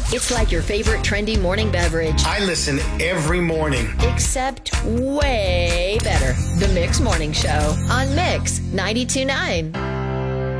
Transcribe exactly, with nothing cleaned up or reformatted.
It's like your favorite trendy morning beverage. I listen every morning. Except way better. The Mix Morning Show on Mix ninety-two point nine.